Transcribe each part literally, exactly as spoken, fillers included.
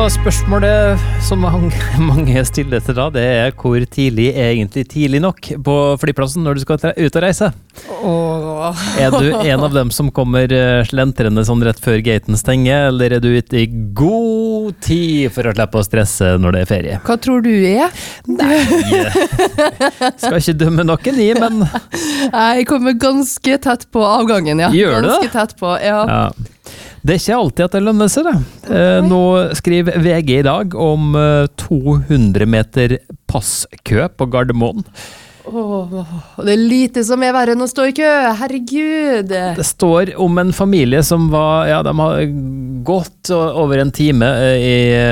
spørsmålet som mange, mange stiller til da, det er hvor tidlig er egentlig tidlig nok på flyplassen når du skal ut og reise? Oh. Er du en av dem som kommer slentrende sånn rett før gaten stenger, eller er du ute i god tid for å slippe å stresse når det er ferie? Hva tror du er? Nei, skal ikke dømme noen i, men... Jeg kommer ganske tett på avgangen, ja. Gjør du det? Ganske tett på, ja. Ja. Det er ikke alltid at det lønner seg, det. Eh, nå skriver V G i dag om eh, to hundre meter passkø på Gardermoen. Åh, det er lite som er verre enn å stå i kø, herregud. Det står om en familie som var, ja, de har gått over en time i,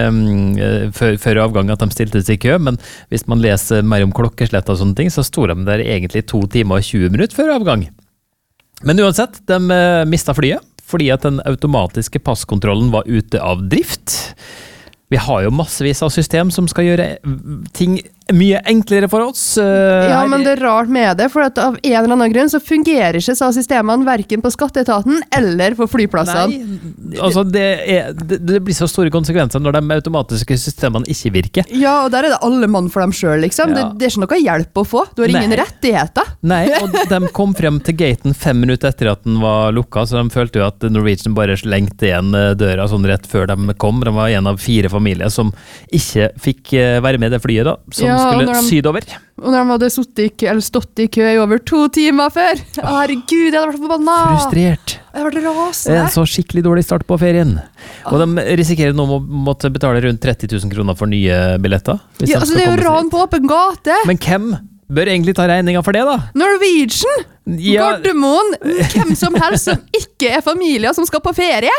um, før, før avgang at de stilte seg i kø, men hvis man leser mer om klokkeslett og sånne ting, så står de der egentlig to timer og tjue minutter før avgang. Men uansett, de uh, mistet flyet, fordi at den automatiske passkontrollen var ute av drift. Vi har jo massevis av system som skal gjøre ting mye enklere for oss. Uh, ja, men det er rart med det, for at av en eller annen grunn så fungerer ikke så systemene hverken på skatteetaten eller på flyplassene. Nei, altså det, er, det, det blir så store konsekvenser når de automatiske systemene ikke virker. Ja, og der er det alle mann for dem selv, liksom. Ja. Det, det er ikke noe hjelp å få. Du har ingen Nei. rettigheter. Nei, og de kom frem til gaten fem minutter etter at den var lukket, så de følte jo at Norwegian bare slengte igjen døra sånn rett før de kom. De var en av fire familier som ikke fikk være med i det flyet da, som Ja, skulle de, sydover. Og når de hadde suttet i, eller stått i kø i over to timer før. Å, herregud, jeg hadde vært forbanna. Frustrert. Jeg hadde vært rasende. En så skikkelig dårlig start på ferien. Og de risikerer nå å måtte betale rundt tretti tusen kroner for nye billetter. hvis Ja, de altså skal det er jo komme seg ran dit. på åpen gate. Men hvem bør egentlig ta regninga for det da? Norwegian, Ja. Gardermoen, hvem som helst som ikke er familier som skal på ferie.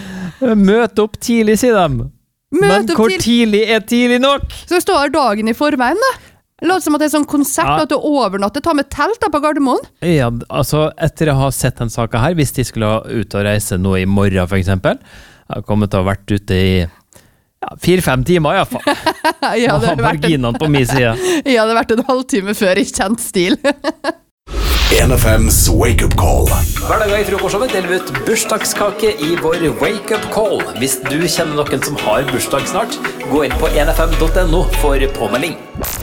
Møte opp tidlig, sier de. Men Møte opp hvor til- tidlig er tidlig nok? Så det står dagen i forveien da. Låter som at det er sånn konsept Ja. at du overnatter, ta med telt da på Gardermoen. Ja, altså, etter å ha sett den saken her, hvis de skulle ha ut og reise nå i morgen, for eksempel, jeg har kommet til å ha vært ute i ja, fire-fem timer, i hvert fall. Ja, Og det ha hadde vært en, marginene på min side. ja, det hadde vært en halvtime før i kjent stil. N F M's Wake Up Call. Hver dag i frokostshowet deler vi ut bursdagskake i vår Wake Up Call. Hvis du kjenner noen som har bursdag snart, gå inn på n f m punktum no for påmelding.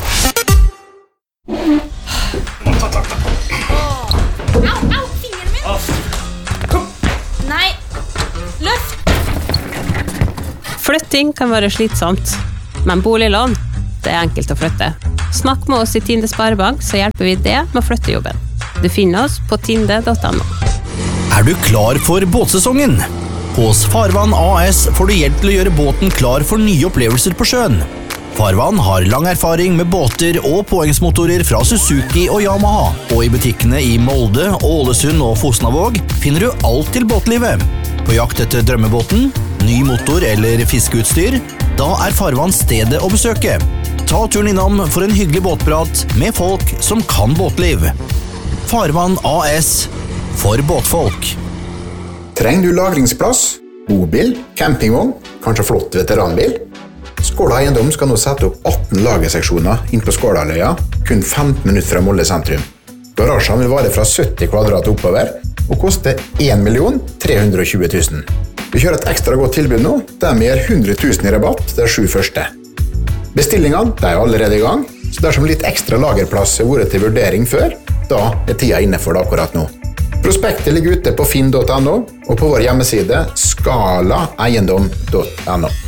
Au, au, fingeren min! Nei, løft! Flytting kan være slitsomt, men boliglån, det er enkelt å flytte. Snakk med oss i Tinde Sparebank, så hjelper vi det med å flytte jobben. Du finner oss på tinde punktum no. Er du klar for båtsesongen? Hos Farvann A S får du hjelp til å gjøre båten klar for nye opplevelser på sjøen. Farvann har lang erfaring med båter og påhengsmotorer fra Suzuki og Yamaha, og i butikkene i Molde, Ålesund og Fosnavåg finner du alt til båtlivet. På jakt etter drømmebåten, ny motor eller fiskeutstyr, da er Farvann stedet å besøke. Ta turen innom for en hyggelig båtprat med folk som kan båtliv. Farvann A S for båtfolk. Trenger du lagringsplass, bobil, campingvogn, kanskje flott veteranbil? Skåla Eiendom skal nå sette opp atten lagerseksjoner inn på Skålaløya, kun femten minutter fra Molde sentrum. Garasjen vil vare fra sytti kvadrat oppover og koste en million tre hundre og tjue tusen. Vi kjører et ekstra godt tilbud nå, der vi gir hundre tusen i rabatt de sju første. Bestillingene de er allerede i gang, så dersom litt ekstra lagerplass har vært til vurdering før, da er tida inne for det akkurat nå. Prospektet ligger ute på finn punktum no og på vår hjemmeside skala eiendom punktum no.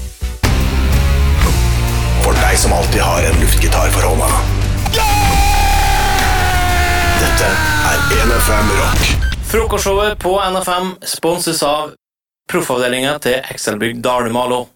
For deg som alltid har en luftgitar for hånda. Dette er N F M Rock. Frokostshowet på N F M sponses av proffavdelingen til Excelbygg Dalumalo.